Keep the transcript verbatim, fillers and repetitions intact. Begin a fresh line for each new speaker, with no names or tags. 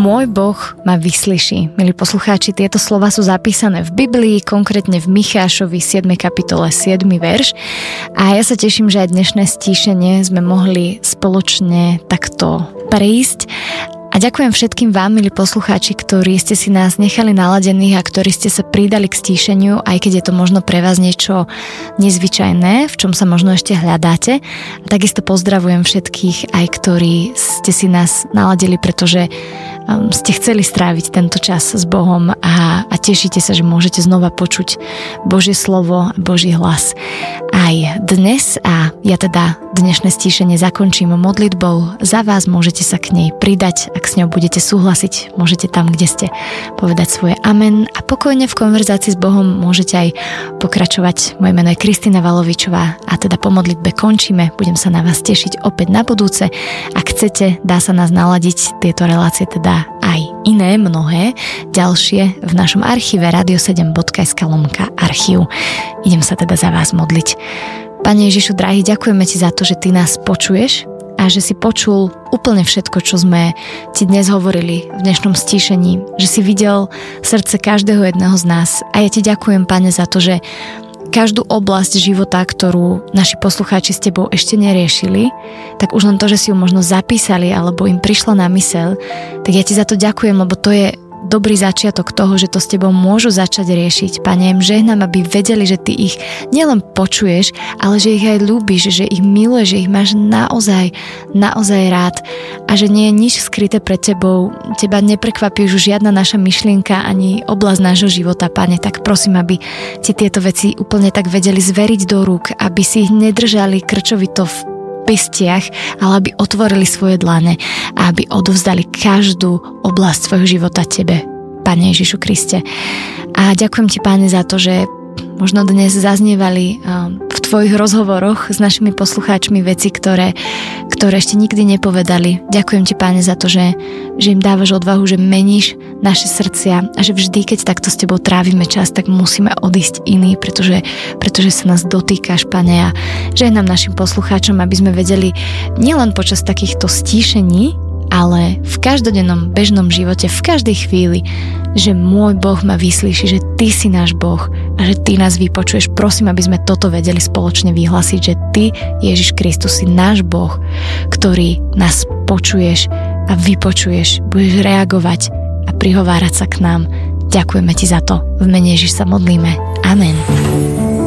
Môj Boh ma vyslyší. Milí poslucháči, tieto slova sú zapísané v Biblii, konkrétne v Michášovi siedmej kapitole siedmy verš. A ja sa teším, že aj dnešné stíšenie sme mohli spoločne takto prejsť. A ďakujem všetkým vám, milí poslucháči, ktorí ste si nás nechali naladených a ktorí ste sa pridali k stíšeniu, aj keď je to možno pre vás niečo nezvyčajné, v čom sa možno ešte hľadáte. A takisto pozdravujem všetkých, aj ktorí ste si nás naladili, pretože um, ste chceli stráviť tento čas s Bohom a, a tešíte sa, že môžete znova počuť Božie slovo a Boží hlas aj dnes. A ja teda dnešné stíšenie zakončím modlitbou za vás, môžete sa k nej pridať. Ak s ňou budete súhlasiť, môžete tam, kde ste, povedať svoje amen a pokojne v konverzácii s Bohom môžete aj pokračovať. Moje meno je Kristína Valovičová a teda po modlitbe končíme. Budem sa na vás tešiť opäť na budúce. Ak chcete, dá sa nás naladiť tieto relácie, teda aj iné, mnohé, ďalšie v našom archíve radio sedem bodka es ká lomka archív. Idem sa teda za vás modliť. Pane Ježišu drahý, ďakujeme Ti za to, že Ty nás počuješ a že si počul úplne všetko, čo sme Ti dnes hovorili v dnešnom stíšení, že si videl srdce každého jedného z nás. A ja Ti ďakujem, Pane, za to, že každú oblasť života, ktorú naši poslucháči s Tebou ešte neriešili, tak už len to, že si ju možno zapísali alebo im prišlo na myseľ, tak ja Ti za to ďakujem, lebo to je dobrý začiatok toho, že to s Tebou môžu začať riešiť. Pane, im žehnám, aby vedeli, že Ty ich nielen počuješ, ale že ich aj ľúbiš, že ich miluješ, že ich máš naozaj, naozaj rád a že nie je nič skryté pred Tebou. Teba neprekvapí už žiadna naša myšlienka ani oblasť nášho života, Pane, tak prosím, aby Ti tieto veci úplne tak vedeli zveriť do rúk, aby si ich nedržali krčovito v pestiach, ale aby otvorili svoje dlane a aby odovzdali každú oblasť svojho života Tebe, Pane Ježišu Kriste. A ďakujem Ti, Pane, za to, že možno dnes zaznievali v Tvojich rozhovoroch s našimi poslucháčmi veci, ktoré, ktoré ešte nikdy nepovedali. Ďakujem Ti, Pane, za to, že, že im dávaš odvahu, že meníš naše srdcia a že vždy, keď takto s Tebou trávime čas, tak musíme odísť iný, pretože, pretože sa nás dotýkaš, Pane, a žehnám našim poslucháčom, aby sme vedeli nielen počas takýchto stíšení, ale v každodennom bežnom živote, v každej chvíli, že môj Boh ma vyslíši, že Ty si náš Boh a že Ty nás vypočuješ. Prosím, aby sme toto vedeli spoločne vyhlásiť, že Ty, Ježiš Kristus, si náš Boh, ktorý nás počuješ a vypočuješ, budeš reagovať a prihovárať sa k nám. Ďakujeme Ti za to. V mene Ježiš sa modlíme. Amen.